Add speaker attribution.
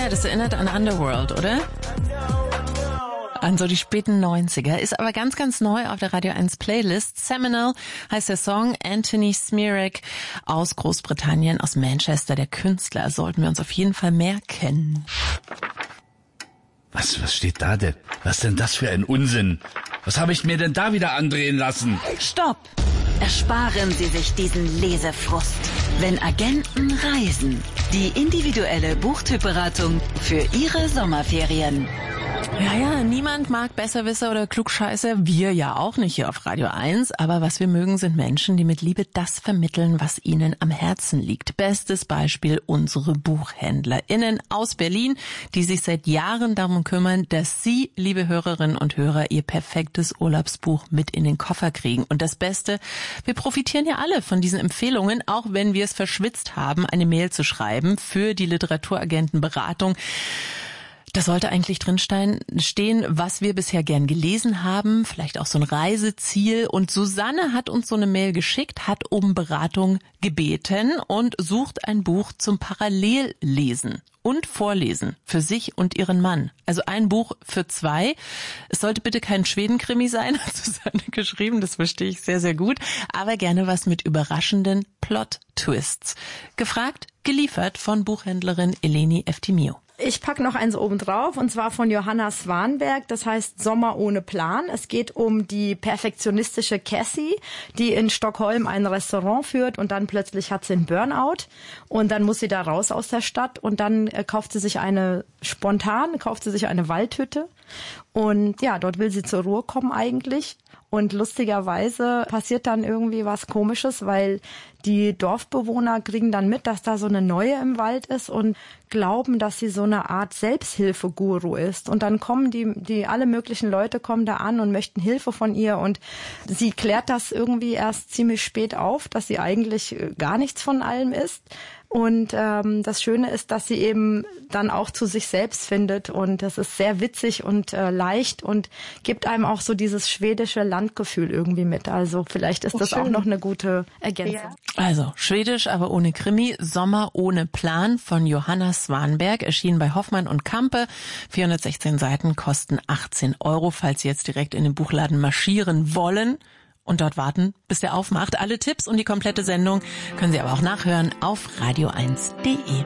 Speaker 1: Ja, das erinnert an Underworld, oder? An so die späten 90er, ist aber ganz, ganz neu auf der Radio 1 Playlist. Seminal heißt der Song. Anthony Smirak aus Großbritannien, aus Manchester, der Künstler. Sollten wir uns auf jeden Fall mehr kennen.
Speaker 2: Was steht da denn? Was denn das für ein Unsinn? Was habe ich mir denn da wieder andrehen lassen?
Speaker 3: Stopp! Ersparen Sie sich diesen Lesefrust. Wenn Agenten reisen. Die individuelle Buchtypberatung für Ihre Sommerferien.
Speaker 1: Ja, niemand mag Besserwisser oder Klugscheißer, wir ja auch nicht hier auf Radio 1, aber was wir mögen, sind Menschen, die mit Liebe das vermitteln, was ihnen am Herzen liegt. Bestes Beispiel unsere BuchhändlerInnen aus Berlin, die sich seit Jahren darum kümmern, dass Sie, liebe Hörerinnen und Hörer, Ihr perfektes Urlaubsbuch mit in den Koffer kriegen. Und das Beste, wir profitieren ja alle von diesen Empfehlungen, auch wenn wir es verschwitzt haben, eine Mail zu schreiben für die Literaturagentenberatung. Da sollte eigentlich drin stehen, was wir bisher gern gelesen haben, vielleicht auch so ein Reiseziel. Und Susanne hat uns so eine Mail geschickt, hat um Beratung gebeten und sucht ein Buch zum Parallellesen und Vorlesen für sich und ihren Mann. Also ein Buch für zwei. Es sollte bitte kein Schwedenkrimi sein, hat Susanne geschrieben, das verstehe ich sehr, sehr gut. Aber gerne was mit überraschenden Plot-Twists. Gefragt, geliefert von Buchhändlerin Eleni Eftimio.
Speaker 4: Ich packe noch eins oben drauf, und zwar von Johanna Swanberg. Das heißt Sommer ohne Plan. Es geht um die perfektionistische Cassie, die in Stockholm ein Restaurant führt, und dann plötzlich hat sie einen Burnout und dann muss sie da raus aus der Stadt, und dann kauft sie sich eine Waldhütte, und ja, dort will sie zur Ruhe kommen eigentlich. Und lustigerweise passiert dann irgendwie was Komisches, weil die Dorfbewohner kriegen dann mit, dass da so eine Neue im Wald ist und glauben, dass sie so eine Art Selbsthilfeguru ist. Und dann kommen die alle möglichen Leute kommen da an und möchten Hilfe von ihr. Und sie klärt das irgendwie erst ziemlich spät auf, dass sie eigentlich gar nichts von allem ist. Und das Schöne ist, dass sie eben dann auch zu sich selbst findet, und das ist sehr witzig und leicht und gibt einem auch so dieses schwedische Landgefühl irgendwie mit. Also vielleicht ist das auch noch eine gute Ergänzung. Ja.
Speaker 1: Also schwedisch, aber ohne Krimi. Sommer ohne Plan von Johanna Swanberg, erschienen bei Hoffmann und Campe. 416 Seiten, kosten 18 €, falls Sie jetzt direkt in den Buchladen marschieren wollen und dort warten, bis der aufmacht. Alle Tipps und die komplette Sendung können Sie aber auch nachhören auf radio1.de.